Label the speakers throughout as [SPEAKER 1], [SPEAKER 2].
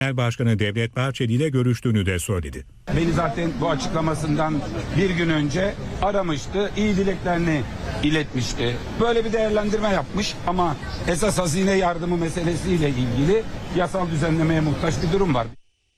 [SPEAKER 1] Genel Başkanı Devlet Bahçeli ile görüştüğünü de söyledi.
[SPEAKER 2] Beni zaten bu açıklamasından bir gün önce aramıştı, iyi dileklerini iletmişti. Böyle bir değerlendirme yapmış ama esas hazine yardımı meselesiyle ilgili yasal düzenlemeye muhtaç bir durum var.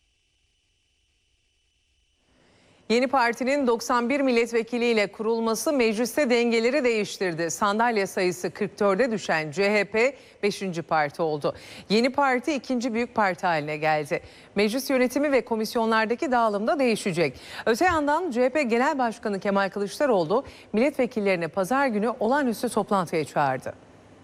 [SPEAKER 3] Yeni partinin 91 milletvekiliyle kurulması mecliste dengeleri değiştirdi. Sandalye sayısı 44'e düşen CHP 5. parti oldu. Yeni parti 2. büyük parti haline geldi. Meclis yönetimi ve komisyonlardaki dağılım da değişecek. Öte yandan CHP Genel Başkanı Kemal Kılıçdaroğlu milletvekillerini pazar günü olağanüstü toplantıya çağırdı.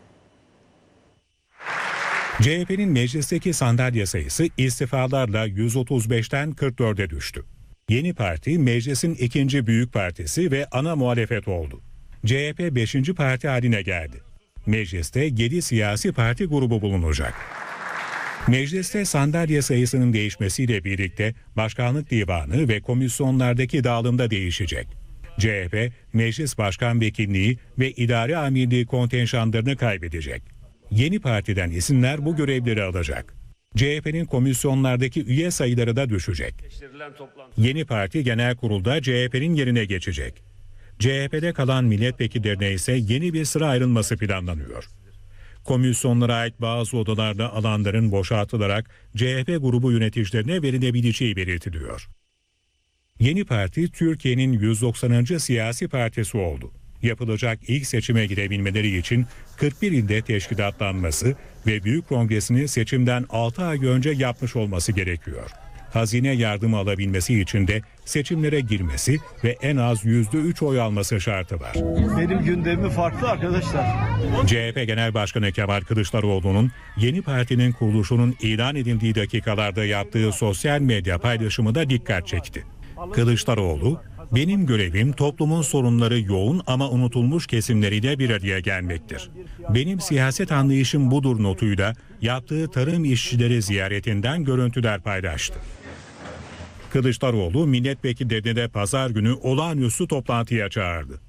[SPEAKER 1] CHP'nin meclisteki sandalye sayısı istifalarla 135'ten 44'e düştü. Yeni parti meclisin 2. büyük partisi ve ana muhalefet oldu. CHP 5. parti haline geldi. Mecliste 7 siyasi parti grubu bulunacak. Mecliste sandalye sayısının değişmesiyle birlikte başkanlık divanı ve komisyonlardaki dağılımda değişecek. CHP, meclis başkan vekilliği ve idare amirliği kontenjanlarını kaybedecek. Yeni partiden isimler bu görevleri alacak. CHP'nin komisyonlardaki üye sayıları da düşecek. Yeni parti genel kurulda CHP'nin yerine geçecek. CHP'de kalan milletvekillerine ise yeni bir sıra ayrılması planlanıyor. Komisyonlara ait bazı odalarda alanların boşaltılarak CHP grubu yöneticilerine verilebileceği belirtiliyor. Yeni parti Türkiye'nin 190. siyasi partisi oldu. Yapılacak ilk seçime girebilmeleri için 41 ilde teşkilatlanması ve büyük kongresini seçimden 6 ay önce yapmış olması gerekiyor. Hazine yardımı alabilmesi için de seçimlere girmesi ve en az %3 oy alması şartı var.
[SPEAKER 4] Benim gündemim farklı arkadaşlar.
[SPEAKER 1] CHP Genel Başkanı Kemal Kılıçdaroğlu'nun yeni partinin kuruluşunun ilan edildiği dakikalarda yaptığı sosyal medya paylaşımı da dikkat çekti. Kılıçdaroğlu, "Benim görevim toplumun sorunları yoğun ama unutulmuş kesimleriyle bir araya gelmektir. Benim siyaset anlayışım budur" notuyla yaptığı tarım işçileri ziyaretinden görüntüler paylaştı. Kılıçdaroğlu milletvekillerini de pazar günü olağanüstü toplantıya çağırdı.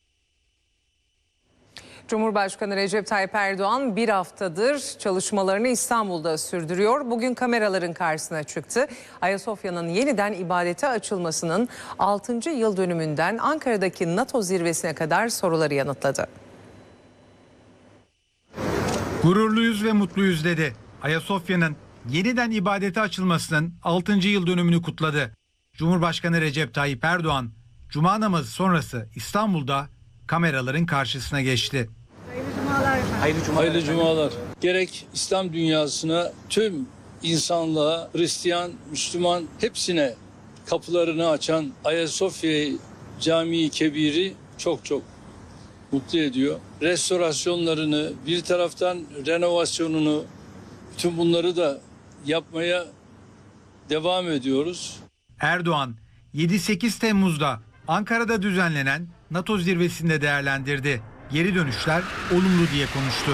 [SPEAKER 3] Cumhurbaşkanı Recep Tayyip Erdoğan bir haftadır çalışmalarını İstanbul'da sürdürüyor. Bugün kameraların karşısına çıktı. Ayasofya'nın yeniden ibadete açılmasının 6. yıl dönümünden Ankara'daki NATO zirvesine kadar soruları yanıtladı.
[SPEAKER 5] Gururluyuz ve mutluyuz dedi. Ayasofya'nın yeniden ibadete açılmasının 6. yıl dönümünü kutladı. Cumhurbaşkanı Recep Tayyip Erdoğan, Cuma namazı sonrası İstanbul'da kameraların karşısına geçti.
[SPEAKER 6] Hayırlı cumalar. Gerek İslam dünyasına, tüm insanlığa, Hristiyan, Müslüman hepsine kapılarını açan Ayasofya Camii Kebir'i çok mutlu ediyor. Restorasyonlarını, bir taraftan renovasyonunu, bütün bunları da yapmaya devam ediyoruz.
[SPEAKER 5] Erdoğan 7-8 Temmuz'da Ankara'da düzenlenen NATO zirvesinde değerlendirdi. Geri dönüşler olumlu diye konuştu.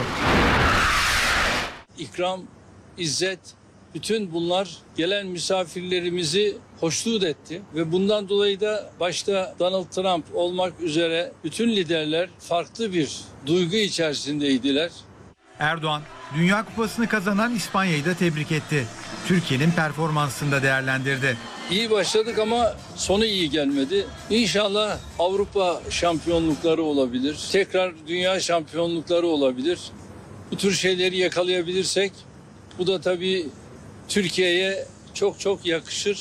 [SPEAKER 6] İkram, izzet, bütün bunlar gelen misafirlerimizi hoşnut etti ve bundan dolayı da başta Donald Trump olmak üzere bütün liderler farklı bir duygu içerisindeydiler.
[SPEAKER 5] Erdoğan, Dünya Kupası'nı kazanan İspanya'yı da tebrik etti. Türkiye'nin performansını da değerlendirdi.
[SPEAKER 6] İyi başladık ama sonu iyi gelmedi. İnşallah Avrupa şampiyonlukları olabilir. Tekrar dünya şampiyonlukları olabilir. Bu tür şeyleri yakalayabilirsek bu da tabii Türkiye'ye çok yakışır.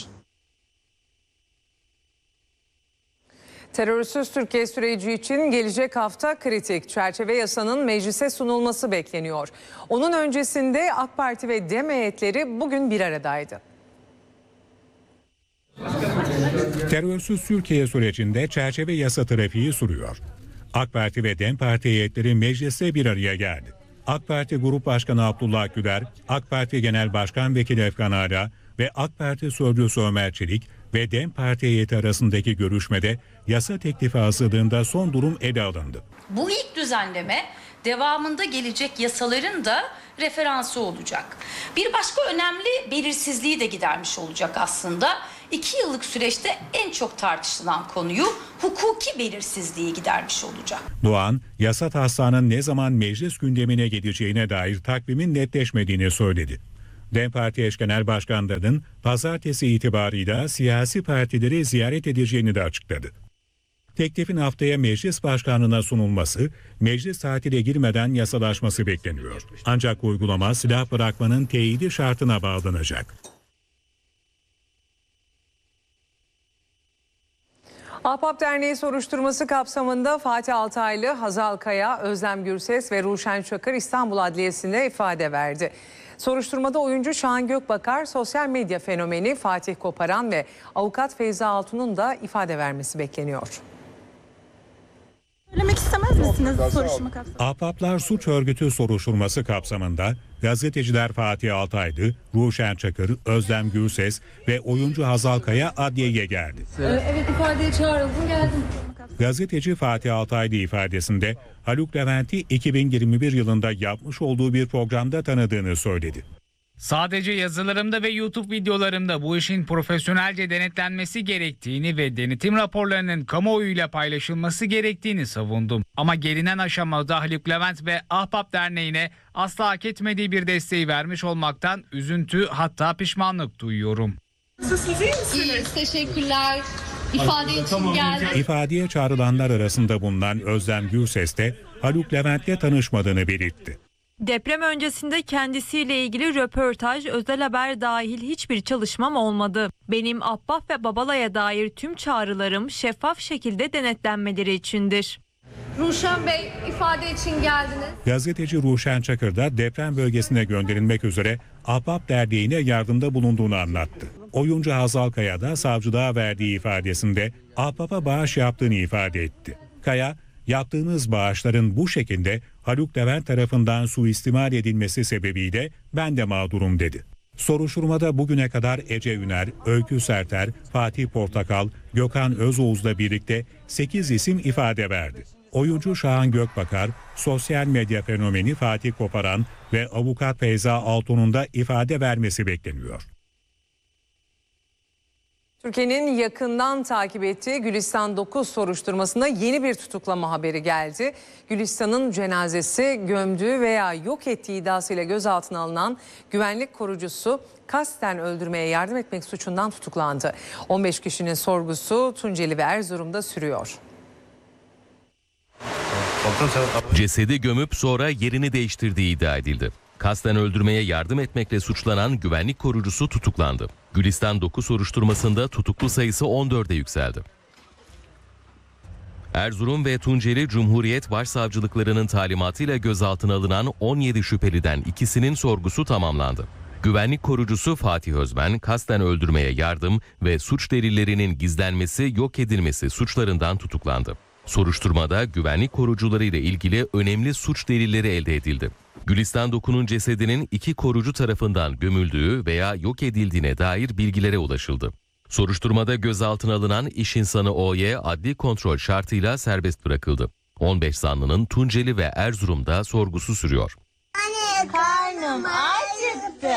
[SPEAKER 3] Terörsüz Türkiye süreci için gelecek hafta kritik. Çerçeve yasanın meclise sunulması bekleniyor. Onun öncesinde AK Parti ve DEM heyetleri bugün bir aradaydı.
[SPEAKER 1] Terörsüz Türkiye sürecinde çerçeve yasa trafiği sürüyor. AK Parti ve DEM Parti heyetleri mecliste bir araya geldi. AK Parti Grup Başkanı Abdullah Güler, AK Parti Genel Başkan Vekili Efkan Ala ve AK Parti Sözcüsü Ömer Çelik ve DEM Parti heyeti arasındaki görüşmede yasa teklifi hazırlığında son durum ele alındı.
[SPEAKER 7] Bu ilk düzenleme devamında gelecek yasaların da referansı olacak. Bir başka önemli belirsizliği de gidermiş olacak aslında. 2 yıllık süreçte en çok tartışılan konuyu hukuki belirsizliği gidermiş olacak.
[SPEAKER 1] Doğan, yasa taslağının ne zaman meclis gündemine geleceğine dair takvimin netleşmediğini söyledi. DEM Parti eş genel başkanlarının pazartesi itibarıyla siyasi partileri ziyaret edeceğini de açıkladı. Teklifin haftaya meclis başkanlığına sunulması, meclis tatile girmeden yasalaşması bekleniyor. Ancak uygulama silah bırakmanın teyidi şartına bağlanacak.
[SPEAKER 3] Ahbap Derneği soruşturması kapsamında Fatih Altaylı, Hazal Kaya, Özlem Gürses ve Ruşen Çakır İstanbul Adliyesi'nde ifade verdi. Soruşturmada oyuncu Şahan Gökbakar, sosyal medya fenomeni Fatih Koparan ve avukat Feyza Altun'un da ifade vermesi bekleniyor.
[SPEAKER 8] Söylemek istemez misiniz soruşturma kapsamında?
[SPEAKER 1] Ahbaplar suç örgütü soruşturması kapsamında gazeteciler Fatih Altaylı, Ruşen Çakır, Özlem Gürses ve oyuncu Hazal Kaya adliyeye geldi.
[SPEAKER 8] Evet, ifadeye çağrıldım, geldim.
[SPEAKER 1] Gazeteci Fatih Altaylı ifadesinde Haluk Levent'i 2021 yılında yapmış olduğu bir programda tanıdığını söyledi.
[SPEAKER 9] Sadece yazılarımda ve YouTube videolarımda bu işin profesyonelce denetlenmesi gerektiğini ve denetim raporlarının kamuoyuyla paylaşılması gerektiğini savundum. Ama gelinen aşamada Haluk Levent ve Ahbap Derneği'ne asla hak etmediği bir desteği vermiş olmaktan üzüntü, hatta pişmanlık duyuyorum.
[SPEAKER 8] İyiyiz, teşekkürler. İfade için geldim.
[SPEAKER 1] İfadeye çağrılanlar arasında bulunan Özlem Gürses de Haluk Levent'le tanışmadığını belirtti.
[SPEAKER 10] Deprem öncesinde kendisiyle ilgili röportaj, özel haber dahil hiçbir çalışmam olmadı. Benim Ahbap ve Babala'ya dair tüm çağrılarım şeffaf şekilde denetlenmeleri içindir.
[SPEAKER 8] Ruşen Bey, ifade için geldiniz.
[SPEAKER 1] Gazeteci Ruşen Çakır da deprem bölgesine gönderilmek üzere Ahbap Derneği'ne yardımda bulunduğunu anlattı. Oyuncu Hazal Kaya da savcılığa verdiği ifadesinde Ahbap'a bağış yaptığını ifade etti. Kaya, yaptığınız bağışların bu şekilde Haluk Levent tarafından suistimal edilmesi sebebiyle ben de mağdurum dedi. Soruşturmada bugüne kadar Ece Üner, Öykü Serter, Fatih Portakal, Gökhan Özoğuz'la birlikte 8 isim ifade verdi. Oyuncu Şahan Gökbakar, sosyal medya fenomeni Fatih Koparan ve avukat Feyza Altun'un da ifade vermesi bekleniyor.
[SPEAKER 3] Türkiye'nin yakından takip ettiği Gülistan 9 soruşturmasında yeni bir tutuklama haberi geldi. Gülistan'ın cenazesi gömdüğü veya yok ettiği iddiasıyla gözaltına alınan güvenlik korucusu kasten öldürmeye yardım etmek suçundan tutuklandı. 15 kişinin sorgusu Tunceli ve Erzurum'da sürüyor.
[SPEAKER 11] Cesedi gömüp sonra yerini değiştirdiği iddia edildi. Kasten öldürmeye yardım etmekle suçlanan güvenlik korucusu tutuklandı. Gülistan 9 soruşturmasında tutuklu sayısı 14'e yükseldi. Erzurum ve Tunceli Cumhuriyet Başsavcılıklarının talimatıyla gözaltına alınan 17 şüpheliden ikisinin sorgusu tamamlandı. Güvenlik korucusu Fatih Özmen, kasten öldürmeye yardım ve suç delillerinin gizlenmesi, yok edilmesi suçlarından tutuklandı. Soruşturmada güvenlik korucuları ile ilgili önemli suç delilleri elde edildi. Gülistan 9'un cesedinin 2 korucu tarafından gömüldüğü veya yok edildiğine dair bilgilere ulaşıldı. Soruşturmada gözaltına alınan iş insanı O'ya adli kontrol şartıyla serbest bırakıldı. 15 zanlının Tunceli ve Erzurum'da sorgusu sürüyor.
[SPEAKER 12] Anne, karnım acıktı.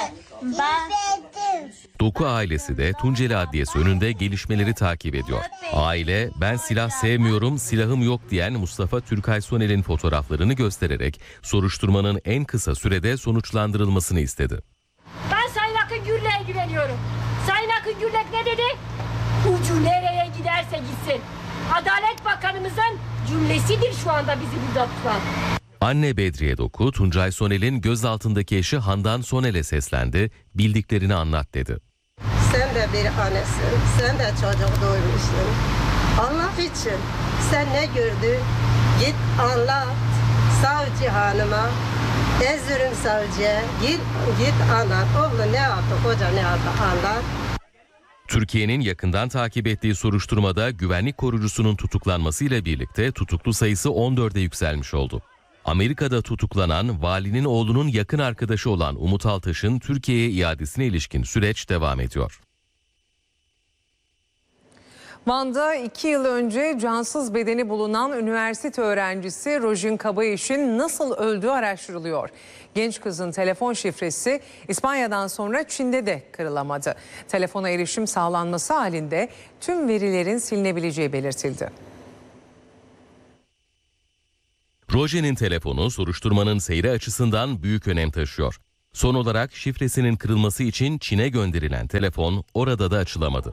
[SPEAKER 11] Doku ailesi de Tunceli Adliyesi önünde gelişmeleri takip ediyor. Aile, ben silah sevmiyorum, silahım yok diyen Mustafa Türkay Soner'in fotoğraflarını göstererek soruşturmanın en kısa sürede sonuçlandırılmasını istedi.
[SPEAKER 12] Ben Sayın Akın Gürlek'e güveniyorum. Sayın Akın Gürlek ne dedi? Ucu nereye giderse gitsin. Adalet Bakanımızın cümlesidir şu anda bizi burada tutan.
[SPEAKER 11] Anne Bedriye Doku, Tuncay Sonel'in gözaltındaki eşi Handan Sonel'e seslendi, bildiklerini anlat dedi.
[SPEAKER 13] Sen de bir annesin, sen de çocuk doymuşsun. Allah için sen ne gördün? Git anlat savcı hanıma, Erzurum savcıya git anlat. Oğlu ne yaptı, koca ne yaptı anlat.
[SPEAKER 11] Türkiye'nin yakından takip ettiği soruşturmada güvenlik korucusunun tutuklanmasıyla birlikte tutuklu sayısı 14'e yükselmiş oldu. Amerika'da tutuklanan valinin oğlunun yakın arkadaşı olan Umut Altaş'ın Türkiye'ye iadesine ilişkin süreç devam ediyor.
[SPEAKER 3] Van'da 2 yıl önce cansız bedeni bulunan üniversite öğrencisi Rojin Kabayiş'in nasıl öldüğü araştırılıyor. Genç kızın telefon şifresi İspanya'dan sonra Çin'de de kırılamadı. Telefona erişim sağlanması halinde tüm verilerin silinebileceği belirtildi.
[SPEAKER 11] Rojin'in telefonu soruşturmanın seyri açısından büyük önem taşıyor. Son olarak şifresinin kırılması için Çin'e gönderilen telefon orada da açılamadı.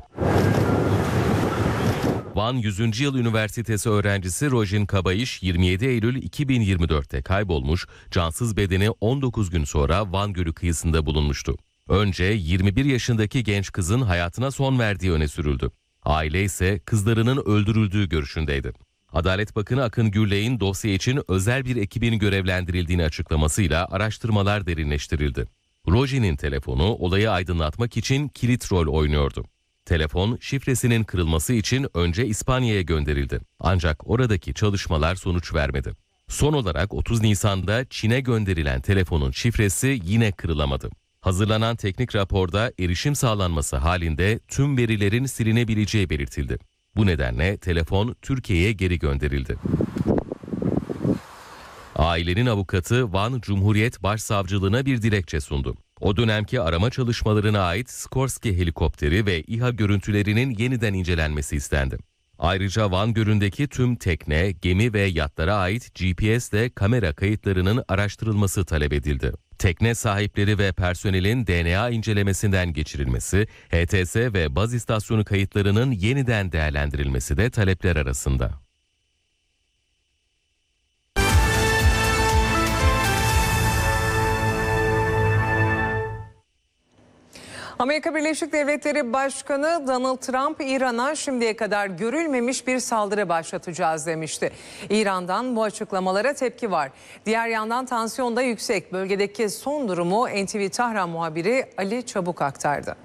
[SPEAKER 11] Van 100. Yıl Üniversitesi öğrencisi Rojin Kabayış 27 Eylül 2024'te kaybolmuş, cansız bedeni 19 gün sonra Van Gölü kıyısında bulunmuştu. Önce 21 yaşındaki genç kızın hayatına son verdiği öne sürüldü. Aile ise kızlarının öldürüldüğü görüşündeydi. Adalet Bakanı Akın Gürley'in dosya için özel bir ekibin görevlendirildiğini açıklamasıyla araştırmalar derinleştirildi. Rojin'in telefonu olayı aydınlatmak için kilit rol oynuyordu. Telefon şifresinin kırılması için önce İspanya'ya gönderildi. Ancak oradaki çalışmalar sonuç vermedi. Son olarak 30 Nisan'da Çin'e gönderilen telefonun şifresi yine kırılamadı. Hazırlanan teknik raporda erişim sağlanması halinde tüm verilerin silinebileceği belirtildi. Bu nedenle telefon Türkiye'ye geri gönderildi. Ailenin avukatı Van Cumhuriyet Başsavcılığına bir dilekçe sundu. O dönemki arama çalışmalarına ait Skorsky helikopteri ve İHA görüntülerinin yeniden incelenmesi istendi. Ayrıca Van Gölü'ndeki tüm tekne, gemi ve yatlara ait GPS ve kamera kayıtlarının araştırılması talep edildi. Tekne sahipleri ve personelin DNA incelemesinden geçirilmesi, HTS ve baz istasyonu kayıtlarının yeniden değerlendirilmesi de talepler arasında.
[SPEAKER 3] Amerika Birleşik Devletleri Başkanı Donald Trump, İran'a şimdiye kadar görülmemiş bir saldırı başlatacağız demişti. İran'dan bu açıklamalara tepki var. Diğer yandan tansiyon da yüksek. Bölgedeki son durumu NTV Tahran muhabiri Ali Çabuk aktardı.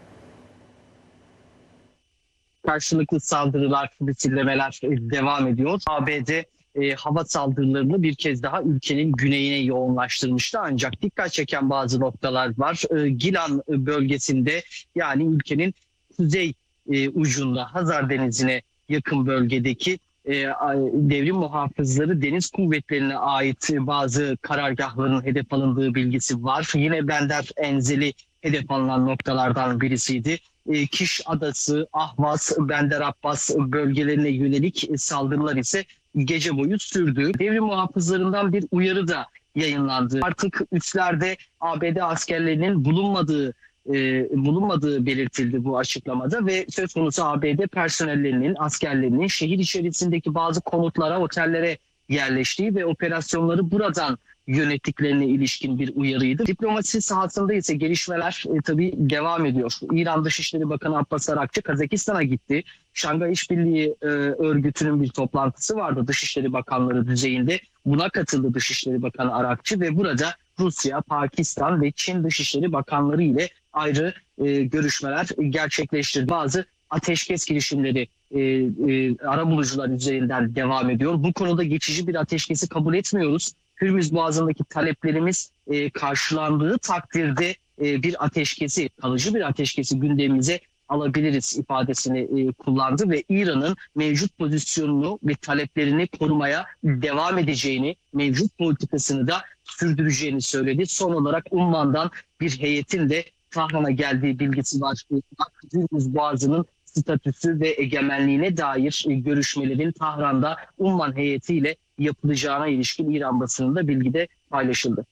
[SPEAKER 14] Karşılıklı saldırılar, misillemeler devam ediyor. ABD hava saldırılarını bir kez daha ülkenin güneyine yoğunlaştırmıştı. Ancak dikkat çeken bazı noktalar var. Gilan bölgesinde, yani ülkenin kuzey ucunda Hazar Denizi'ne yakın bölgedeki devrim muhafızları deniz kuvvetlerine ait bazı karargahların hedef alındığı bilgisi var. Yine Bender Enzeli hedef alınan noktalardan birisiydi. Kiş Adası, Ahvaz, Bender Abbas bölgelerine yönelik saldırılar ise gece boyu sürdü. Devrim muhafızlarından bir uyarı da yayınlandı. Artık üslerde ABD askerlerinin bulunmadığı belirtildi bu açıklamada ve söz konusu ABD personellerinin, askerlerinin şehir içerisindeki bazı konutlara, otellere yerleştiği ve operasyonları buradan yönettiklerine ilişkin bir uyarıydı. Diplomasi sahasında ise gelişmeler tabii devam ediyor. İran Dışişleri Bakanı Abbas Arakçı Kazakistan'a gitti. Şangay İşbirliği Örgütü'nün bir toplantısı vardı Dışişleri Bakanları düzeyinde. Buna katıldı Dışişleri Bakanı Arakçı ve burada Rusya, Pakistan ve Çin Dışişleri Bakanları ile ayrı görüşmeler gerçekleştirdi. Bazı ateşkes girişimleri arabulucular üzerinden devam ediyor. Bu konuda geçici bir ateşkesi kabul etmiyoruz. Hürmüz Boğazı'ndaki taleplerimiz karşılandığı takdirde bir ateşkesi, kalıcı bir ateşkesi gündemimize alabiliriz ifadesini kullandı ve İran'ın mevcut pozisyonunu ve taleplerini korumaya devam edeceğini, mevcut politikasını da sürdüreceğini söyledi. Son olarak Umman'dan bir heyetin de Tahran'a geldiği bilgisi var. Hürmüz Boğazı'nın statüsü ve egemenliğine dair görüşmelerin Tahran'da Umman heyetiyle yapılacağına ilişkin İran basınında bilgi de paylaşıldı.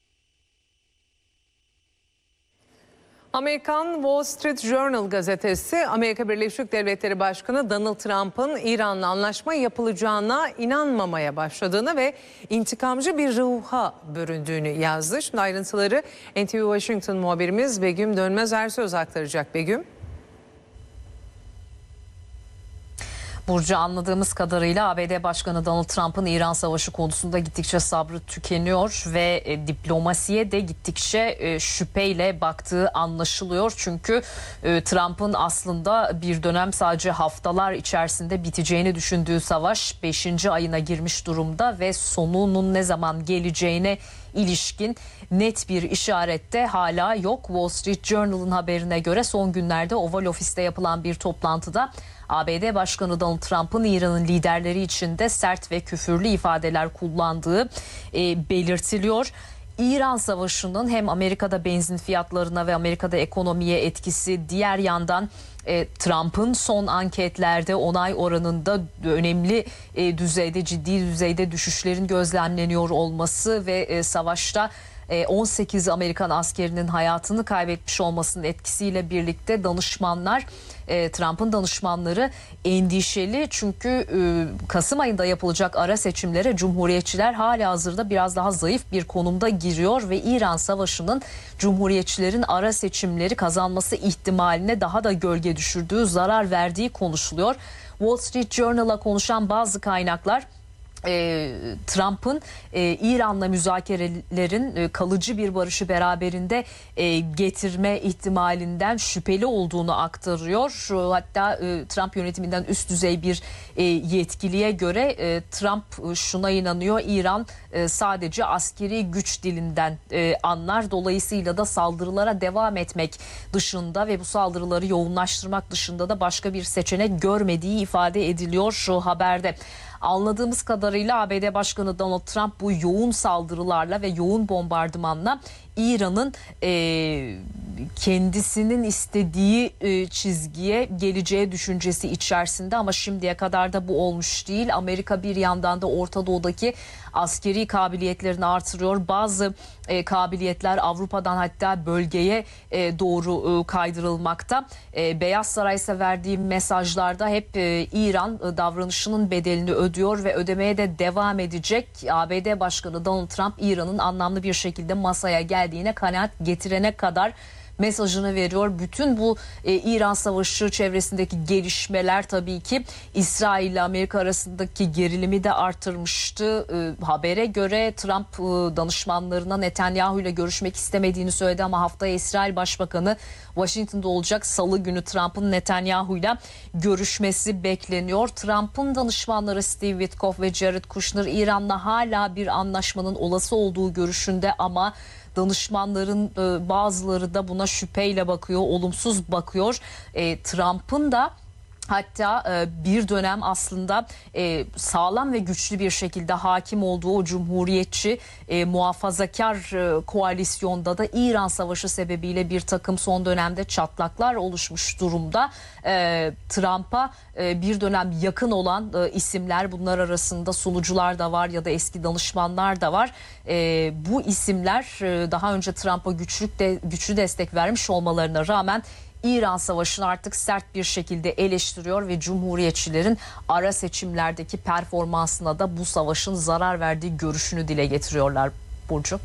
[SPEAKER 3] Amerikan Wall Street Journal gazetesi, Amerika Birleşik Devletleri Başkanı Donald Trump'ın İran'la anlaşma yapılacağına inanmamaya başladığını ve intikamcı bir ruha büründüğünü yazdı. Şimdi ayrıntıları NTV Washington muhabirimiz Begüm Dönmez Ersöz aktaracak. Begüm.
[SPEAKER 15] Burcu, anladığımız kadarıyla ABD Başkanı Donald Trump'ın İran savaşı konusunda gittikçe sabrı tükeniyor ve diplomasiye de gittikçe şüpheyle baktığı anlaşılıyor. Çünkü Trump'ın aslında bir dönem sadece haftalar içerisinde biteceğini düşündüğü savaş 5. ayına girmiş durumda ve sonunun ne zaman geleceğine ilişkin net bir işaret de hala yok. Wall Street Journal'ın haberine göre son günlerde Oval Ofis'te yapılan bir toplantıda ABD Başkanı Donald Trump'ın İran'ın liderleri için de sert ve küfürlü ifadeler kullandığı belirtiliyor. İran Savaşı'nın hem Amerika'da benzin fiyatlarına ve Amerika'da ekonomiye etkisi, diğer yandan Trump'ın son anketlerde onay oranında önemli düzeyde, ciddi düzeyde düşüşlerin gözlemleniyor olması ve savaşta 18 Amerikan askerinin hayatını kaybetmiş olmasının etkisiyle birlikte Trump'ın danışmanları endişeli. Çünkü Kasım ayında yapılacak ara seçimlere Cumhuriyetçiler halihazırda biraz daha zayıf bir konumda giriyor ve İran Savaşı'nın Cumhuriyetçilerin ara seçimleri kazanması ihtimaline daha da gölge düşürdüğü, zarar verdiği konuşuluyor. Wall Street Journal'a konuşan bazı kaynaklar Trump'ın İran'la müzakerelerin kalıcı bir barışı beraberinde getirme ihtimalinden şüpheli olduğunu aktarıyor. Hatta Trump yönetiminden üst düzey bir yetkiliye göre Trump şuna inanıyor: İran sadece askeri güç dilinden anlar. Dolayısıyla da saldırılara devam etmek dışında ve bu saldırıları yoğunlaştırmak dışında da başka bir seçenek görmediği ifade ediliyor şu haberde. Anladığımız kadarıyla ABD Başkanı Donald Trump bu yoğun saldırılarla ve yoğun bombardımanla İran'ın kendisinin istediği çizgiye geleceği düşüncesi içerisinde, ama şimdiye kadar da bu olmuş değil. Amerika bir yandan da Orta Doğu'daki askeri kabiliyetlerini artırıyor. Bazı kabiliyetler Avrupa'dan hatta bölgeye doğru kaydırılmakta. Beyaz Saray ise verdiği mesajlarda hep İran davranışının bedelini ödüyor ve ödemeye de devam edecek. ABD Başkanı Donald Trump İran'ın anlamlı bir şekilde masaya geldiğine kanaat getirene kadar mesajını veriyor. Bütün bu İran Savaşı çevresindeki gelişmeler tabii ki İsrail ile Amerika arasındaki gerilimi de artırmıştı. Habere göre Trump danışmanlarına Netanyahu ile görüşmek istemediğini söyledi ama haftaya İsrail Başbakanı Washington'da olacak. Salı günü Trump'ın Netanyahu ile görüşmesi bekleniyor. Trump'ın danışmanları Steve Witkoff ve Jared Kushner İran'la hala bir anlaşmanın olası olduğu görüşünde ama danışmanların bazıları da buna şüpheyle bakıyor, olumsuz bakıyor. Trump'ın da hatta bir dönem aslında sağlam ve güçlü bir şekilde hakim olduğu o cumhuriyetçi muhafazakar koalisyonda da İran Savaşı sebebiyle bir takım son dönemde çatlaklar oluşmuş durumda. Trump'a bir dönem yakın olan isimler, bunlar arasında sunucular da var ya da eski danışmanlar da var. Bu isimler daha önce Trump'a güçlü destek vermiş olmalarına rağmen İran Savaşı'nı artık sert bir şekilde eleştiriyor ve Cumhuriyetçilerin ara seçimlerdeki performansına da bu savaşın zarar verdiği görüşünü dile getiriyorlar. Burcu.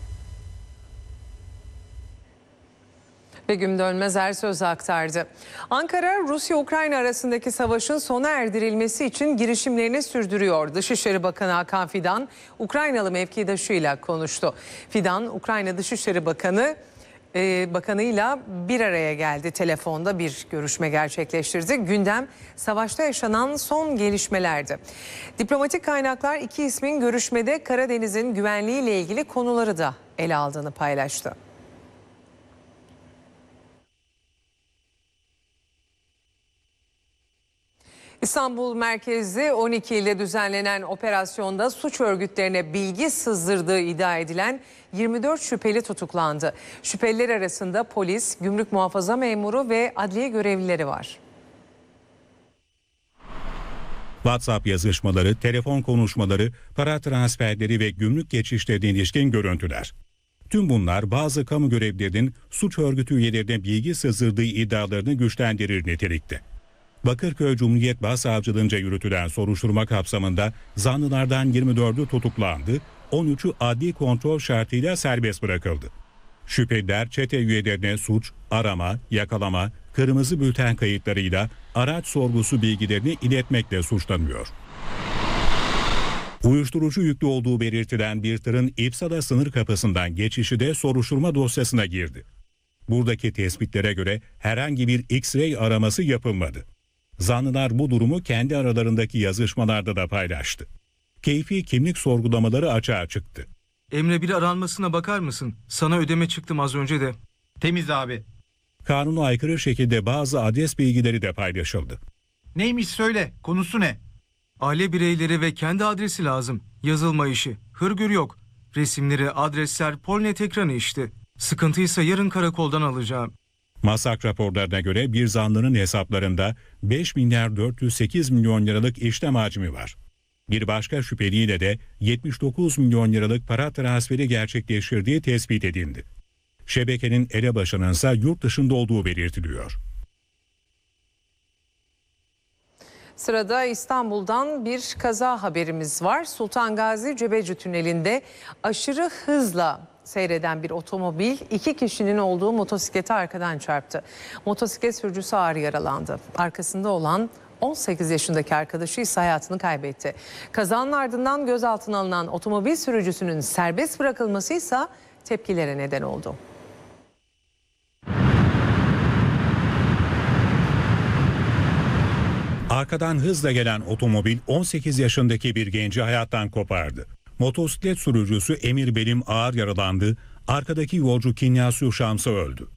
[SPEAKER 3] Begüm Dönmez söz aktardı. Ankara, Rusya-Ukrayna arasındaki savaşın sona erdirilmesi için girişimlerini sürdürüyor. Dışişleri Bakanı Hakan Fidan, Ukraynalı mevkidaşıyla konuştu. Fidan, Ukrayna Dışişleri Bakanı'yla bir araya geldi. Telefonda bir görüşme gerçekleştirdi. Gündem savaşta yaşanan son gelişmelerdi. Diplomatik kaynaklar iki ismin görüşmede Karadeniz'in güvenliğiyle ilgili konuları da ele aldığını paylaştı. İstanbul merkezli 12 ilde düzenlenen operasyonda suç örgütlerine bilgi sızdırdığı iddia edilen 24 şüpheli tutuklandı. Şüpheliler arasında polis, gümrük muhafaza memuru ve adliye görevlileri var.
[SPEAKER 1] WhatsApp yazışmaları, telefon konuşmaları, para transferleri ve gümrük geçişlerine ilişkin görüntüler. Tüm bunlar bazı kamu görevlilerinin suç örgütü üyelerine bilgi sızdırdığı iddialarını güçlendirir nitelikte. Bakırköy Cumhuriyet Başsavcılığınca yürütülen soruşturma kapsamında zanlılardan 24'ü tutuklandı, 13'ü adli kontrol şartıyla serbest bırakıldı. Şüpheliler çete üyelerine suç, arama, yakalama, kırmızı bülten kayıtlarıyla araç sorgusu bilgilerini iletmekle suçlanıyor. Uyuşturucu yüklü olduğu belirtilen bir tırın İpsala sınır kapısından geçişi de soruşturma dosyasına girdi. Buradaki tespitlere göre herhangi bir X-ray araması yapılmadı. Zanlılar bu durumu kendi aralarındaki yazışmalarda da paylaştı. Keyfi kimlik sorgulamaları açığa çıktı.
[SPEAKER 16] Emre, bir aranmasına bakar mısın? Sana ödeme çıktım az önce de.
[SPEAKER 5] Temiz abi.
[SPEAKER 1] Kanuna aykırı şekilde bazı adres bilgileri de paylaşıldı.
[SPEAKER 5] Neymiş söyle, konusu ne?
[SPEAKER 16] Aile bireyleri ve kendi adresi lazım. Yazılma işi. Hırgür yok. Resimleri, adresler, Polnet ekranı işte. Sıkıntıysa yarın karakoldan alacağım.
[SPEAKER 1] Masak raporlarına göre bir zanlının hesaplarında 5 milyar 408 milyon liralık işlem hacmi var. Bir başka şüpheliyle de 79 milyon liralık para transferi gerçekleştirdiği tespit edildi. Şebekenin elebaşının ise yurt dışında olduğu belirtiliyor.
[SPEAKER 3] Sırada İstanbul'dan bir kaza haberimiz var. Sultan Gazi Cebeci Tüneli'nde aşırı hızla seyreden bir otomobil 2 kişinin olduğu motosiklete arkadan çarptı. Motosiklet sürücüsü ağır yaralandı. Arkasında olan 18 yaşındaki arkadaşı ise hayatını kaybetti. Kazanın ardından gözaltına alınan otomobil sürücüsünün serbest bırakılması ise tepkilere neden oldu.
[SPEAKER 1] Arkadan hızla gelen otomobil 18 yaşındaki bir genci hayattan kopardı. Motosiklet sürücüsü Emir Belim ağır yaralandı, arkadaki yolcu Kinyasu Şamsı öldü.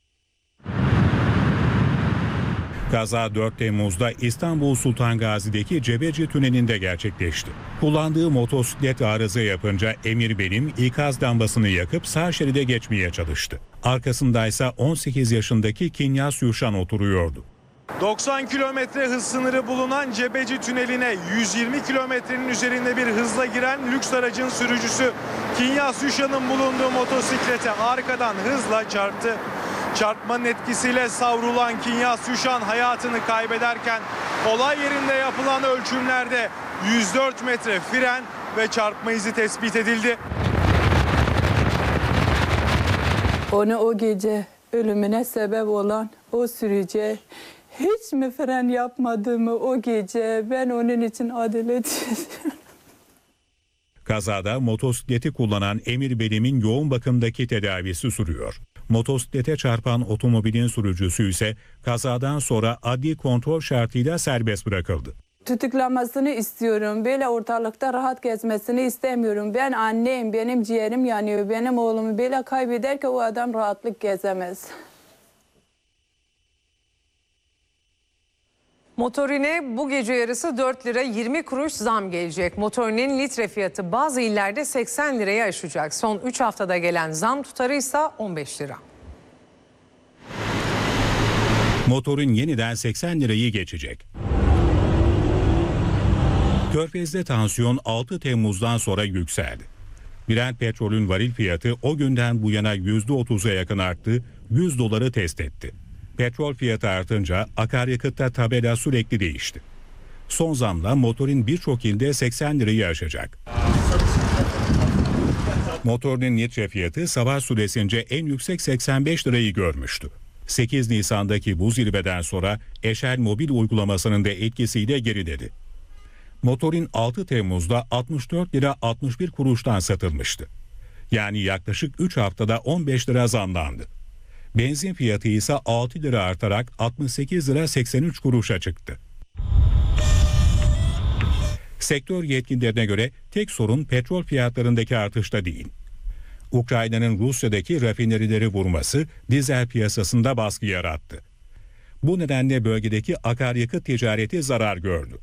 [SPEAKER 1] Kaza 4 Temmuz'da İstanbul Sultan Gazi'deki Cebeci Tüneli'nde gerçekleşti. Kullandığı motosiklet arıza yapınca Emir Belim ikaz lambasını yakıp sağ şeride geçmeye çalıştı. Arkasındaysa 18 yaşındaki Kinyas Yuşan oturuyordu.
[SPEAKER 17] 90 kilometre hız sınırı bulunan Cebeci Tüneli'ne 120 kilometrenin üzerinde bir hızla giren lüks aracın sürücüsü Kinyas Yuşan'ın bulunduğu motosiklete arkadan hızla çarptı. Çarpmanın etkisiyle savrulan Kinyas Yuşan hayatını kaybederken olay yerinde yapılan ölçümlerde 104 metre fren ve çarpma izi tespit edildi.
[SPEAKER 18] Onu o gece ölümüne sebep olan o sürücü hiç mi fren yapmadı mı o gece? Ben onun için adalet istiyorum.
[SPEAKER 1] Kazada motosikleti kullanan Emir Belim'in yoğun bakımdaki tedavisi sürüyor. Motosiklete çarpan otomobilin sürücüsü ise kazadan sonra adli kontrol şartıyla serbest bırakıldı.
[SPEAKER 18] Tutuklamasını istiyorum. Böyle ortalıkta rahat gezmesini istemiyorum. Ben anneyim, benim ciğerim yanıyor. Benim oğlumu böyle kaybeder ki o adam rahatlık gezemez.
[SPEAKER 3] Motorine bu gece yarısı 4 lira 20 kuruş zam gelecek. Motorinin litre fiyatı bazı illerde 80 liraya aşacak. Son 3 haftada gelen zam tutarı ise 15 lira.
[SPEAKER 1] Motorun yeniden 80 lirayı geçecek. Körfez'de tansiyon 6 Temmuz'dan sonra yükseldi. Brent petrolün varil fiyatı o günden bu yana %30'a yakın arttı, 100 doları test etti. Petrol fiyatı artınca akaryakıtta tabela sürekli değişti. Son zamla motorun birçok ilde 80 lirayı aşacak. Motorun litre fiyatı savaş süresince en yüksek 85 lirayı görmüştü. 8 Nisan'daki bu zirveden sonra Eşel mobil uygulamasının da etkisiyle geriledi. Motorun 6 Temmuz'da 64 lira 61 kuruştan satılmıştı. Yani yaklaşık 3 haftada 15 lira zamlandı. Benzin fiyatı ise 6 lira artarak 68 lira 83 kuruşa çıktı. Sektör yetkililerine göre tek sorun petrol fiyatlarındaki artışta değil. Ukrayna'nın Rusya'daki rafinerileri vurması dizel piyasasında baskı yarattı. Bu nedenle bölgedeki akaryakıt ticareti zarar gördü.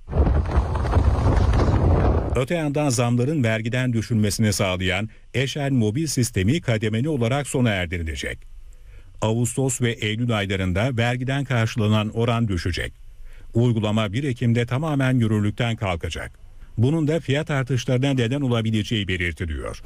[SPEAKER 1] Öte yandan zamların vergiden düşülmesini sağlayan Eşel mobil sistemi kademeli olarak sona erdirilecek. Ağustos ve Eylül aylarında vergiden karşılanan oran düşecek. Uygulama 1 Ekim'de tamamen yürürlükten kalkacak. Bunun da fiyat artışlarına neden olabileceği belirtiliyor.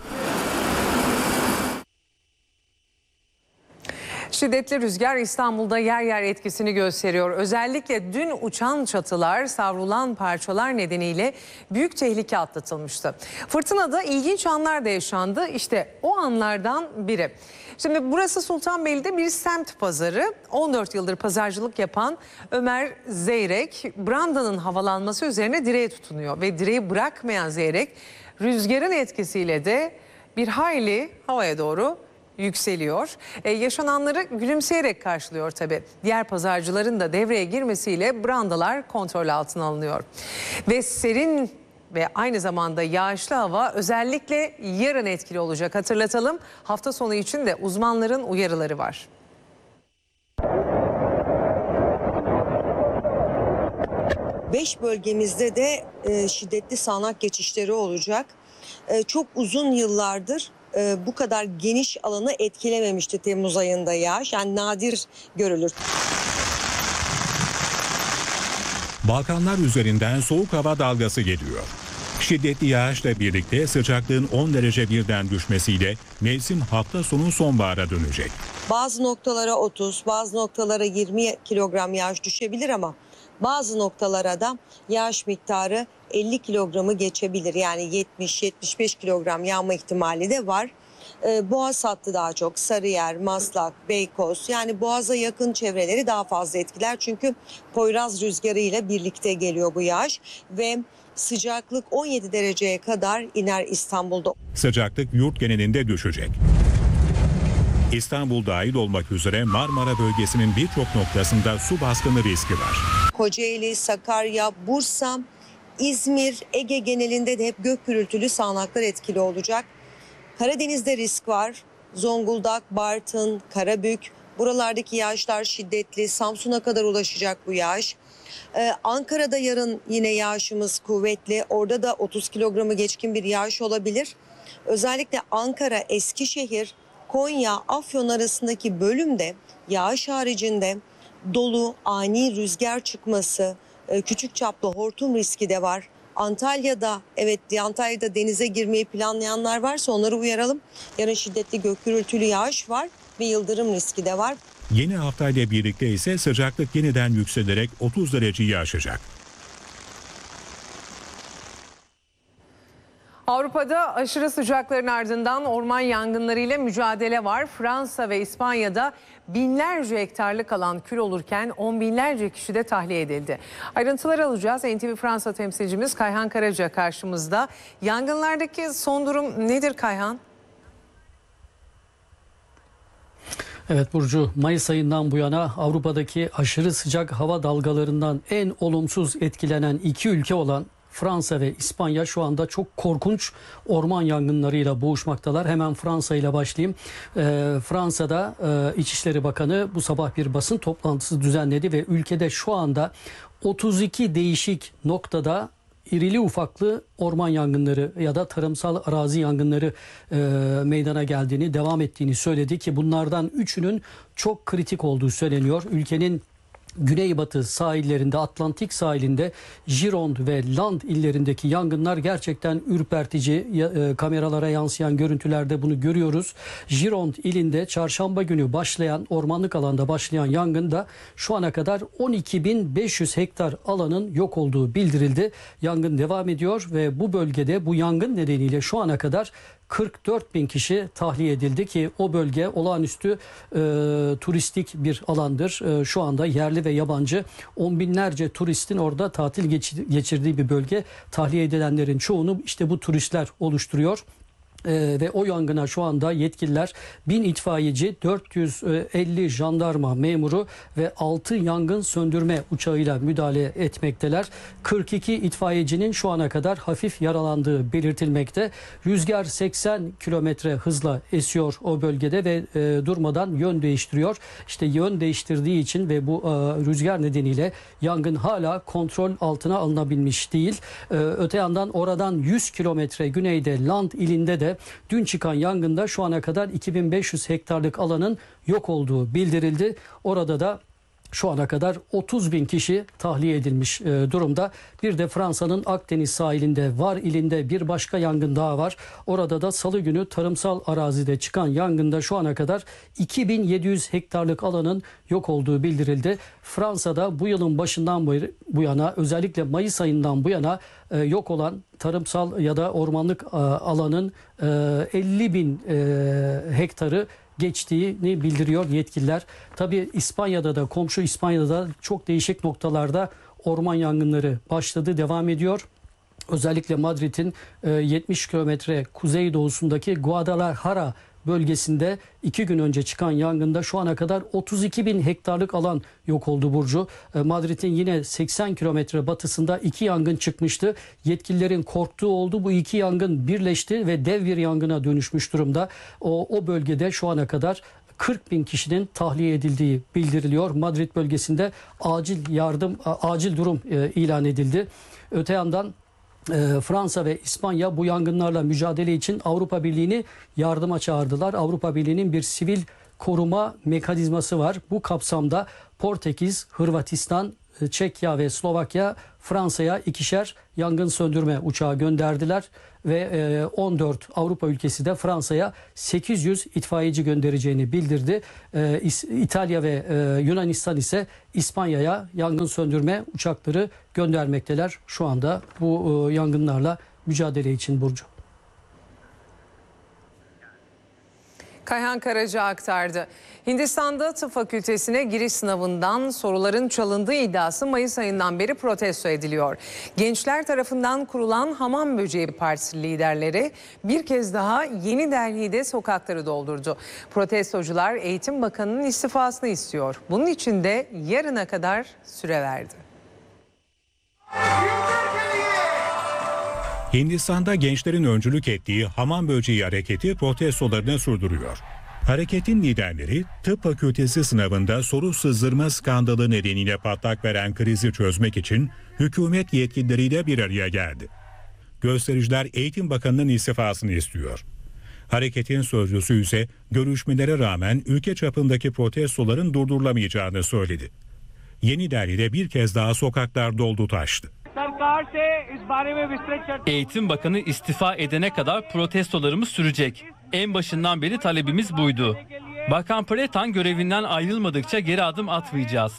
[SPEAKER 3] Şiddetli rüzgar İstanbul'da yer yer etkisini gösteriyor. Özellikle dün uçan çatılar, savrulan parçalar nedeniyle büyük tehlike atlatılmıştı. Fırtınada ilginç anlar da yaşandı. İşte o anlardan biri. Şimdi burası Sultanbeyli'de bir semt pazarı. 14 yıldır pazarcılık yapan Ömer Zeyrek, brandanın havalanması üzerine direğe tutunuyor. Ve direği bırakmayan Zeyrek rüzgarın etkisiyle de bir hayli havaya doğru yükseliyor. Yaşananları gülümseyerek karşılıyor tabii. Diğer pazarcıların da devreye girmesiyle brandalar kontrol altına alınıyor. Ve serin ve aynı zamanda yağışlı hava özellikle yarın etkili olacak. Hatırlatalım, hafta sonu için de uzmanların uyarıları var.
[SPEAKER 19] Beş bölgemizde de şiddetli sağanak geçişleri olacak. Çok uzun yıllardır bu kadar geniş alanı etkilememişti Temmuz ayında yağış. Yani nadir görülür.
[SPEAKER 1] Balkanlar üzerinden soğuk hava dalgası geliyor. Şiddetli yağışla birlikte sıcaklığın 10 derece birden düşmesiyle mevsim hafta sonu sonbahara dönecek.
[SPEAKER 19] Bazı noktalara 30, bazı noktalara 20 kilogram yağış düşebilir ama bazı noktalara da yağış miktarı 50 kilogramı geçebilir. Yani 70-75 kilogram yağma ihtimali de var. Boğaz hattı daha çok, Sarıyer, Maslak, Beykoz, yani Boğaz'a yakın çevreleri daha fazla etkiler. Çünkü Poyraz rüzgarı ile birlikte geliyor bu yağış ve sıcaklık 17 dereceye kadar iner İstanbul'da.
[SPEAKER 1] Sıcaklık yurt genelinde düşecek. İstanbul dahil olmak üzere Marmara bölgesinin birçok noktasında su baskını riski var.
[SPEAKER 19] Kocaeli, Sakarya, Bursa, İzmir, Ege genelinde de hep gök gürültülü sağanaklar etkili olacak. Karadeniz'de risk var. Zonguldak, Bartın, Karabük, buralardaki yağışlar şiddetli. Samsun'a kadar ulaşacak bu yağış. Ankara'da yarın yine yağışımız kuvvetli. Orada da 30 kilogramı geçkin bir yağış olabilir. Özellikle Ankara, Eskişehir, Konya, Afyon arasındaki bölümde yağış haricinde dolu, ani rüzgar çıkması, küçük çaplı hortum riski de var. Antalya'da denize girmeyi planlayanlar varsa onları uyaralım. Yarın şiddetli gök gürültülü yağış var ve yıldırım riski de var.
[SPEAKER 1] Yeni haftayla birlikte ise sıcaklık yeniden yükselerek 30 dereceyi aşacak.
[SPEAKER 3] Avrupa'da aşırı sıcakların ardından orman yangınlarıyla mücadele var. Fransa ve İspanya'da binlerce hektarlık alan kül olurken on binlerce kişi de tahliye edildi. Ayrıntıları alacağız. NTV Fransa temsilcimiz Kayhan Karaca karşımızda. Yangınlardaki son durum nedir Kayhan?
[SPEAKER 20] Evet Burcu, Mayıs ayından bu yana Avrupa'daki aşırı sıcak hava dalgalarından en olumsuz etkilenen iki ülke olan Fransa ve İspanya şu anda çok korkunç orman yangınlarıyla boğuşmaktalar. Hemen Fransa ile başlayayım. Fransa'da İçişleri Bakanı bu sabah bir basın toplantısı düzenledi ve ülkede şu anda 32 değişik noktada irili ufaklı orman yangınları ya da tarımsal arazi yangınları meydana geldiğini, devam ettiğini söyledi ki bunlardan 3'ünün çok kritik olduğu söyleniyor. Ülkenin güneybatı sahillerinde, Atlantik sahilinde Gironde ve Land illerindeki yangınlar gerçekten ürpertici. Kameralara yansıyan görüntülerde bunu görüyoruz. Gironde ilinde çarşamba günü başlayan, ormanlık alanda başlayan yangında şu ana kadar 12.500 hektar alanın yok olduğu bildirildi. Yangın devam ediyor ve bu bölgede bu yangın nedeniyle şu ana kadar 44.000 kişi tahliye edildi ki o bölge olağanüstü turistik bir alandır. Şu anda yerli ve yabancı on binlerce turistin orada tatil geçirdiği bir bölge. Tahliye edilenlerin çoğunu işte bu turistler oluşturuyor. Ve o yangına şu anda yetkililer 1000 itfaiyeci, 450 jandarma memuru ve 6 yangın söndürme uçağıyla müdahale etmekteler. 42 itfaiyecinin şu ana kadar hafif yaralandığı belirtilmekte. Rüzgar 80 kilometre hızla esiyor o bölgede ve durmadan yön değiştiriyor. İşte yön değiştirdiği için ve bu rüzgar nedeniyle yangın hala kontrol altına alınabilmiş değil. Öte yandan oradan 100 kilometre güneyde Land ilinde de dün çıkan yangında şu ana kadar 2500 hektarlık alanın yok olduğu bildirildi. Orada da şu ana kadar 30.000 kişi tahliye edilmiş durumda. Bir de Fransa'nın Akdeniz sahilinde Var ilinde bir başka yangın daha var. Orada da salı günü tarımsal arazide çıkan yangında şu ana kadar 2700 hektarlık alanın yok olduğu bildirildi. Fransa'da bu yılın başından bu yana, özellikle Mayıs ayından bu yana yok olan tarımsal ya da ormanlık alanın 50.000 hektarı geçtiğini bildiriyor yetkililer. Tabii İspanya'da da, komşu İspanya'da da çok değişik noktalarda orman yangınları başladı, devam ediyor. Özellikle Madrid'in 70 kilometre kuzeydoğusundaki Guadalajara bölgesinde 2 gün önce çıkan yangında şu ana kadar 32.000 hektarlık alan yok oldu Burcu. Madrid'in yine 80 kilometre batısında 2 yangın çıkmıştı. Yetkililerin korktuğu oldu. Bu 2 yangın birleşti ve dev bir yangına dönüşmüş durumda. O bölgede şu ana kadar 40.000 kişinin tahliye edildiği bildiriliyor. Madrid bölgesinde acil durum ilan edildi. Öte yandan Fransa ve İspanya bu yangınlarla mücadele için Avrupa Birliği'ni yardıma çağırdılar. Avrupa Birliği'nin bir sivil koruma mekanizması var. Bu kapsamda Portekiz, Hırvatistan, Çekya ve Slovakya Fransa'ya 2'şer yangın söndürme uçağı gönderdiler ve 14 Avrupa ülkesi de Fransa'ya 800 itfaiyeci göndereceğini bildirdi. İtalya ve Yunanistan ise İspanya'ya yangın söndürme uçakları göndermekteler şu anda bu yangınlarla mücadele için Burcu.
[SPEAKER 3] Kayhan Karaca aktardı. Hindistan'da tıp fakültesine giriş sınavından soruların çalındığı iddiası Mayıs ayından beri protesto ediliyor. Gençler tarafından kurulan Hamam Böceği Partisi liderleri bir kez daha Yeni Delhi'de sokakları doldurdu. Protestocular Eğitim Bakanı'nın istifasını istiyor. Bunun için de yarına kadar süre verdi.
[SPEAKER 1] Hindistan'da gençlerin öncülük ettiği Hamam Böceği hareketi protestolarını sürdürüyor. Hareketin liderleri tıp fakültesi sınavında soru sızdırma skandalı nedeniyle patlak veren krizi çözmek için hükümet yetkilileriyle bir araya geldi. Göstericiler Eğitim Bakanı'nın istifasını istiyor. Hareketin sözcüsü ise görüşmelere rağmen ülke çapındaki protestoların durdurulamayacağını söyledi. Yeni Delhi'de bir kez daha sokaklar doldu taştı.
[SPEAKER 21] Eğitim Bakanı istifa edene kadar protestolarımız sürecek. En başından beri talebimiz buydu. Bakan Pretan görevinden ayrılmadıkça geri adım atmayacağız.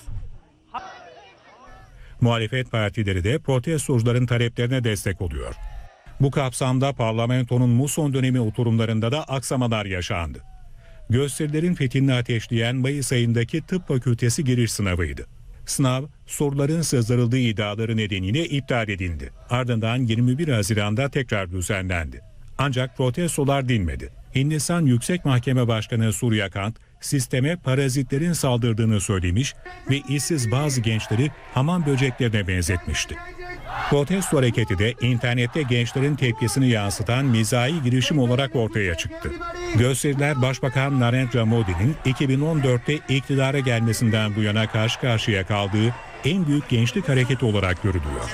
[SPEAKER 1] Muhalefet partileri de protestocuların taleplerine destek oluyor. Bu kapsamda parlamentonun muson dönemi oturumlarında da aksamalar yaşandı. Gösterilerin fitilini ateşleyen Mayıs ayındaki tıp fakültesi giriş sınavıydı. Sınav, soruların sızdırıldığı iddiaları nedeniyle iptal edildi. Ardından 21 Haziran'da tekrar düzenlendi. Ancak protestolar dinmedi. Hindistan Yüksek Mahkeme Başkanı Surya Kant, sisteme parazitlerin saldırdığını söylemiş ve işsiz bazı gençleri hamam böceklerine benzetmişti. Protesto hareketi de internette gençlerin tepkisini yansıtan mizahi girişim olarak ortaya çıktı. Gösteriler Başbakan Narendra Modi'nin 2014'te iktidara gelmesinden bu yana karşı karşıya kaldığı en büyük gençlik hareketi olarak görülüyor.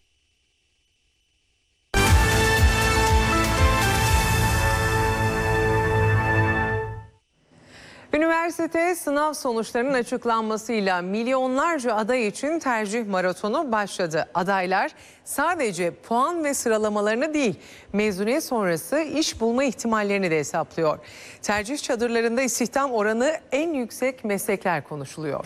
[SPEAKER 3] Üniversite sınav sonuçlarının açıklanmasıyla milyonlarca aday için tercih maratonu başladı. Adaylar sadece puan ve sıralamalarını değil, mezuniyet sonrası iş bulma ihtimallerini de hesaplıyor. Tercih çadırlarında istihdam oranı en yüksek meslekler konuşuluyor.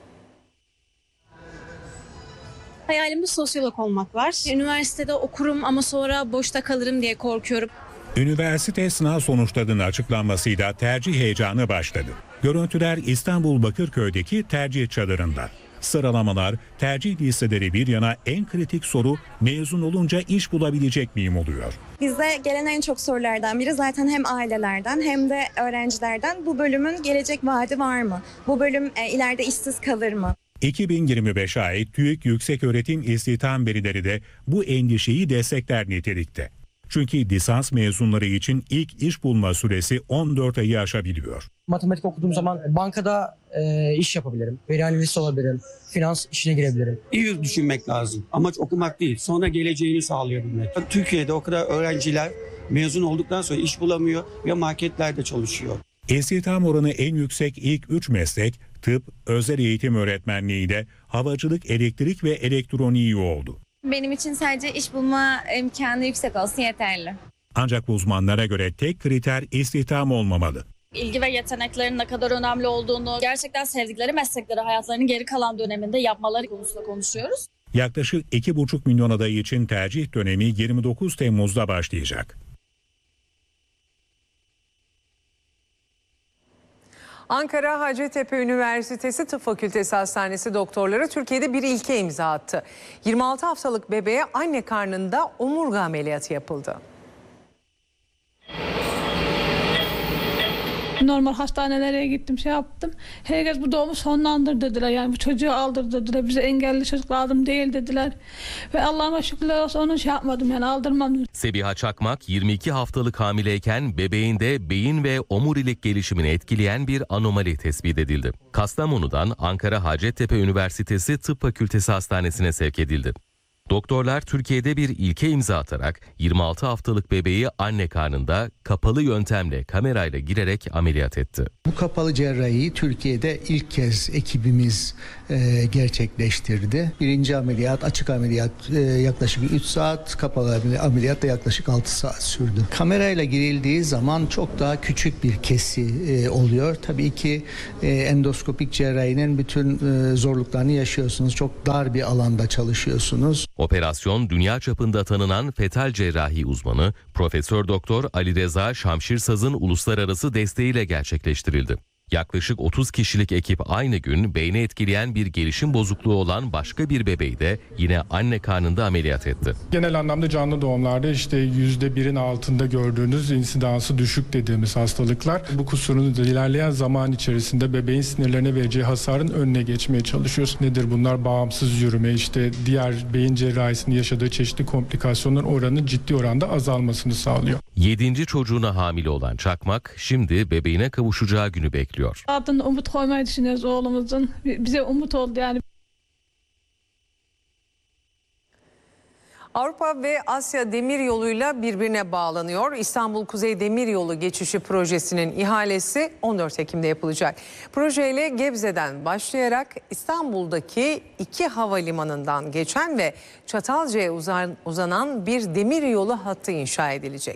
[SPEAKER 22] Hayalimde sosyolog olmak var. Üniversitede okurum ama sonra boşta kalırım diye korkuyorum.
[SPEAKER 1] Üniversite sınav sonuçlarının açıklanmasıyla tercih heyecanı başladı. Görüntüler İstanbul Bakırköy'deki tercih çadırında. Sıralamalar, tercih listeleri bir yana en kritik soru mezun olunca iş bulabilecek miyim oluyor.
[SPEAKER 23] Bize gelen en çok sorulardan biri zaten hem ailelerden hem de öğrencilerden bu bölümün gelecek vaadi var mı? Bu bölüm ileride işsiz kalır mı?
[SPEAKER 1] 2025'e ait TÜİK Yükseköğretim İstihdam verileri de bu endişeyi destekler nitelikte. Çünkü lisans mezunları için ilk iş bulma süresi 14 ayı aşabiliyor.
[SPEAKER 24] Matematik okuduğum zaman bankada iş yapabilirim, veri analisti olabilirim, finans işine girebilirim.
[SPEAKER 25] İyi düşünmek lazım. Amaç okumak değil, sonra geleceğini sağlayabilmek. Türkiye'de o kadar öğrenciler mezun olduktan sonra iş bulamıyor ve marketlerde çalışıyor.
[SPEAKER 1] İstihdam oranı en yüksek ilk 3 meslek tıp, özel eğitim öğretmenliği de havacılık, elektrik ve elektroniği oldu.
[SPEAKER 23] Benim için sadece iş bulma imkanı yüksek olsun yeterli.
[SPEAKER 1] Ancak uzmanlara göre tek kriter istihdam olmamalı.
[SPEAKER 22] İlgi ve yeteneklerin ne kadar önemli olduğunu, gerçekten sevdikleri meslekleri hayatlarının geri kalan döneminde yapmaları konusunda konuşuyoruz.
[SPEAKER 1] Yaklaşık 2,5 milyon aday için tercih dönemi 29 Temmuz'da başlayacak.
[SPEAKER 3] Ankara Hacettepe Üniversitesi Tıp Fakültesi Hastanesi doktorları Türkiye'de bir ilke imza attı. 26 haftalık bebeğe anne karnında omurga ameliyatı yapıldı.
[SPEAKER 26] Normal hastanelere gittim, yaptım. Herkes bu doğumu sonlandır dediler. Yani bu çocuğu aldır dediler. Bize engelli çocuk lazım değil dediler. Ve Allah'ıma şükürler olsun onu yapmadım, yani aldırmam.
[SPEAKER 11] Sebiha Çakmak 22 haftalık hamileyken bebeğinde beyin ve omurilik gelişimini etkileyen bir anomali tespit edildi. Kastamonu'dan Ankara Hacettepe Üniversitesi Tıp Fakültesi Hastanesi'ne sevk edildi. Doktorlar Türkiye'de bir ilke imza atarak 26 haftalık bebeği anne karnında kapalı yöntemle kamerayla girerek ameliyat etti.
[SPEAKER 2] Bu kapalı cerrahiyi Türkiye'de ilk kez ekibimiz gerçekleştirdi. Birinci ameliyat, açık ameliyat yaklaşık 3 saat, kapalı ameliyat da yaklaşık 6 saat sürdü. Kamerayla girildiği zaman çok daha küçük bir kesi oluyor. Tabii ki endoskopik cerrahinin bütün zorluklarını yaşıyorsunuz. Çok dar bir alanda çalışıyorsunuz.
[SPEAKER 11] Operasyon dünya çapında tanınan fetal cerrahi uzmanı Profesör Doktor Ali Reza Şamşirsaz'ın uluslararası desteğiyle gerçekleştirildi. Yaklaşık 30 kişilik ekip aynı gün beyni etkileyen bir gelişim bozukluğu olan başka bir bebeği de yine anne karnında ameliyat etti.
[SPEAKER 4] Genel anlamda canlı doğumlarda işte %1'in altında gördüğünüz insidansı düşük dediğimiz hastalıklar. Bu kusurun ilerleyen zaman içerisinde bebeğin sinirlerine vereceği hasarın önüne geçmeye çalışıyoruz. Nedir bunlar? Bağımsız yürüme, işte diğer beyin cerrahisinin yaşadığı çeşitli komplikasyonların oranının ciddi oranda azalmasını sağlıyor.
[SPEAKER 11] 7. çocuğuna hamile olan Çakmak şimdi bebeğine kavuşacağı günü bekliyor.
[SPEAKER 26] Adını umut koymayı düşünüyoruz oğlumuzun. Bize umut oldu yani.
[SPEAKER 3] Avrupa ve Asya demiryoluyla birbirine bağlanıyor. İstanbul Kuzey Demiryolu Geçişi Projesi'nin ihalesi 14 Ekim'de yapılacak. Projeyle Gebze'den başlayarak İstanbul'daki 2 havalimanından geçen ve Çatalca'ya uzanan bir demiryolu hattı inşa edilecek.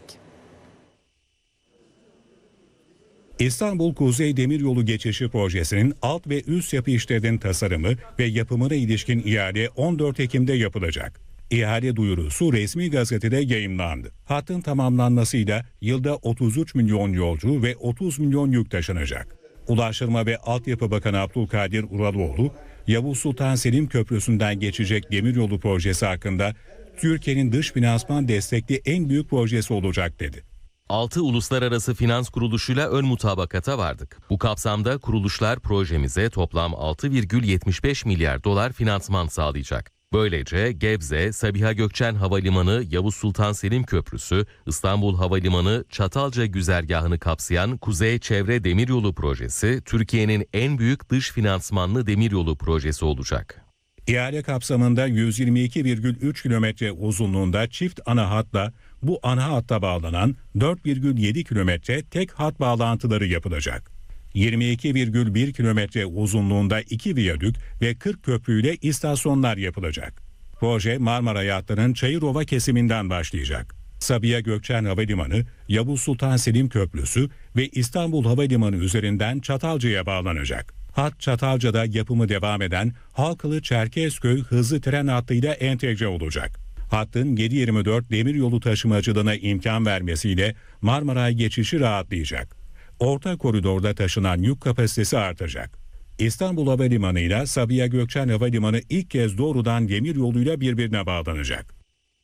[SPEAKER 1] İstanbul Kuzey Demiryolu Geçişi Projesi'nin alt ve üst yapı işlerinin tasarımı ve yapımına ilişkin ihale 14 Ekim'de yapılacak. İhale duyurusu resmi gazetede yayımlandı. Hattın tamamlanmasıyla yılda 33 milyon yolcu ve 30 milyon yük taşınacak. Ulaştırma ve Altyapı Bakanı Abdülkadir Uraloğlu, Yavuz Sultan Selim Köprüsü'nden geçecek demiryolu projesi hakkında Türkiye'nin dış finansman destekli en büyük projesi olacak dedi.
[SPEAKER 11] 6 uluslararası finans kuruluşuyla ön mutabakata vardık. Bu kapsamda kuruluşlar projemize toplam 6,75 milyar dolar finansman sağlayacak. Böylece Gebze, Sabiha Gökçen Havalimanı, Yavuz Sultan Selim Köprüsü, İstanbul Havalimanı, Çatalca güzergahını kapsayan Kuzey Çevre Demiryolu Projesi, Türkiye'nin en büyük dış finansmanlı demiryolu projesi olacak.
[SPEAKER 1] İhale kapsamında 122,3 kilometre uzunluğunda çift ana hatla bu ana hatta bağlanan 4,7 kilometre tek hat bağlantıları yapılacak. 22,1 kilometre uzunluğunda 2 viyadük ve 40 köprüyle istasyonlar yapılacak. Proje Marmara hattının Çayırova kesiminden başlayacak. Sabiha Gökçen Havalimanı, Yavuz Sultan Selim Köprüsü ve İstanbul Havalimanı üzerinden Çatalca'ya bağlanacak. Hat Çatalca'da yapımı devam eden Halkalı-Çerkezköy hızlı tren hattıyla entegre olacak. Hattın 7/24 demiryolu taşımacılığına imkan vermesiyle Marmaray geçişi rahatlayacak. Orta koridorda taşınan yük kapasitesi artacak. İstanbul Havalimanı ile Sabiha Gökçen Havalimanı ilk kez doğrudan demiryoluyla birbirine bağlanacak.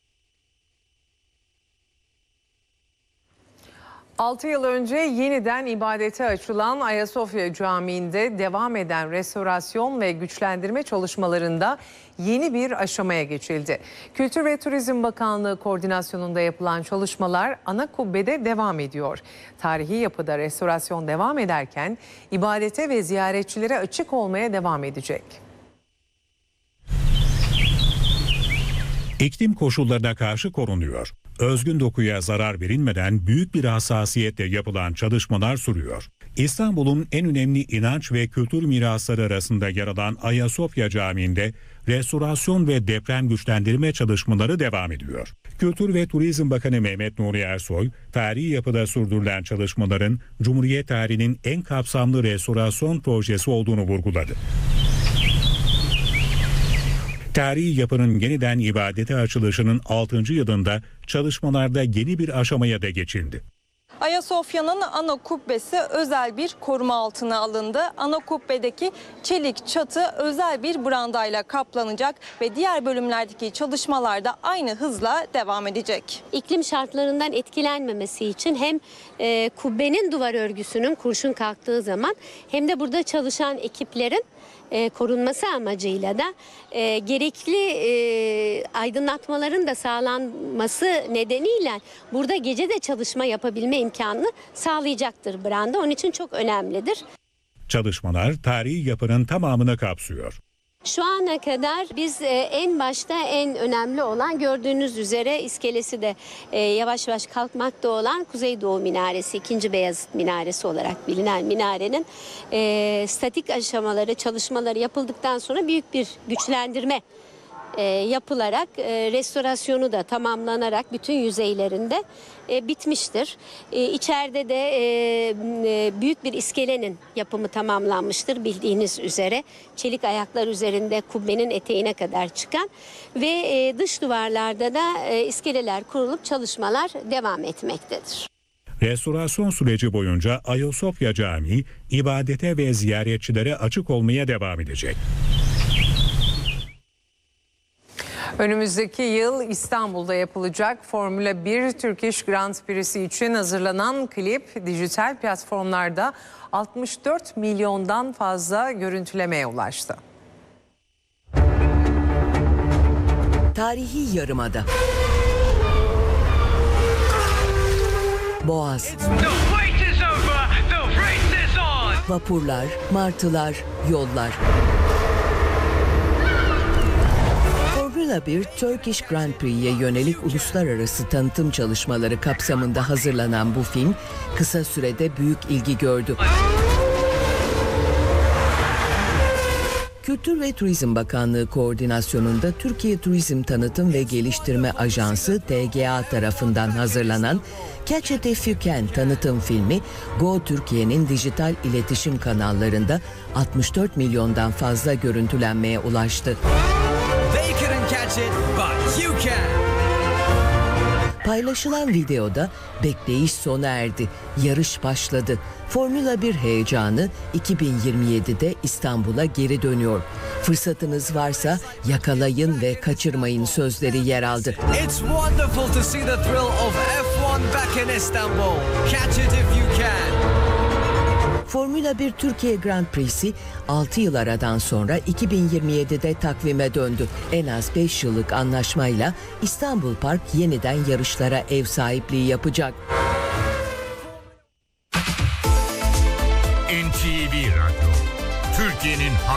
[SPEAKER 3] 6 yıl önce yeniden ibadete açılan Ayasofya Camii'nde devam eden restorasyon ve güçlendirme çalışmalarında yeni bir aşamaya geçildi. Kültür ve Turizm Bakanlığı koordinasyonunda yapılan çalışmalar ana kubbede devam ediyor. Tarihi yapıda restorasyon devam ederken ibadete ve ziyaretçilere açık olmaya devam edecek.
[SPEAKER 1] İklim koşullarına karşı korunuyor. Özgün dokuya zarar verilmeden büyük bir hassasiyetle yapılan çalışmalar sürüyor. İstanbul'un en önemli inanç ve kültür mirasları arasında yer alan Ayasofya Camii'nde restorasyon ve deprem güçlendirme çalışmaları devam ediyor. Kültür ve Turizm Bakanı Mehmet Nuri Ersoy, tarihi yapıda sürdürülen çalışmaların Cumhuriyet tarihinin en kapsamlı restorasyon projesi olduğunu vurguladı. Tarihi yapının yeniden ibadete açılışının 6. yılında çalışmalarda yeni bir aşamaya da geçildi.
[SPEAKER 6] Ayasofya'nın ana kubbesi özel bir koruma altına alındı. Ana kubbedeki çelik çatı özel bir brandayla kaplanacak ve diğer bölümlerdeki çalışmalar da aynı hızla devam edecek.
[SPEAKER 7] İklim şartlarından etkilenmemesi için hem kubbenin duvar örgüsünün kurşun kalktığı zaman hem de burada çalışan ekiplerin korunması amacıyla da gerekli aydınlatmaların da sağlanması nedeniyle burada gece de çalışma yapabilme imkanını sağlayacaktır branda. Onun için çok önemlidir.
[SPEAKER 1] Çalışmalar tarihi yapının tamamını kapsıyor.
[SPEAKER 7] Şu ana kadar biz en başta en önemli olan gördüğünüz üzere iskelesi de yavaş yavaş kalkmakta olan Kuzeydoğu Minaresi, 2. Beyazıt Minaresi olarak bilinen minarenin statik aşamaları, çalışmaları yapıldıktan sonra büyük bir güçlendirme yapılarak restorasyonu da tamamlanarak bütün yüzeylerinde bitmiştir. İçeride de büyük bir iskelenin yapımı tamamlanmıştır bildiğiniz üzere. Çelik ayaklar üzerinde kubbenin eteğine kadar çıkan ve dış duvarlarda da iskeleler kurulup çalışmalar devam etmektedir.
[SPEAKER 1] Restorasyon süreci boyunca Ayasofya Camii ibadete ve ziyaretçilere açık olmaya devam edecek.
[SPEAKER 3] Önümüzdeki yıl İstanbul'da yapılacak Formula 1 Turkish Grand Prix'si için hazırlanan klip dijital platformlarda 64 milyondan fazla görüntülemeye ulaştı.
[SPEAKER 8] Tarihi Yarımada. Boğaz. Vapurlar, martılar, yollar. Formula 1 Turkish Grand Prix'ye yönelik uluslararası tanıtım çalışmaları kapsamında hazırlanan bu film kısa sürede büyük ilgi gördü. Kültür ve Turizm Bakanlığı koordinasyonunda Türkiye Turizm Tanıtım ve Geliştirme Ajansı TGA tarafından hazırlanan Catch It If You Can tanıtım filmi Go Türkiye'nin dijital iletişim kanallarında 64 milyondan fazla görüntülenmeye ulaştı. Paylaşılan videoda bekleyiş sona erdi, yarış başladı. Formula 1 heyecanı 2027'de İstanbul'a geri dönüyor. Fırsatınız varsa yakalayın ve kaçırmayın sözleri yer aldı.
[SPEAKER 9] It's wonderful to see the thrill of F1 back in Istanbul. Catch it if you can.
[SPEAKER 8] Formula 1 Türkiye Grand Prix'si 6 yıl aradan sonra 2027'de takvime döndü. En az 5 yıllık anlaşmayla İstanbul Park yeniden yarışlara ev sahipliği yapacak.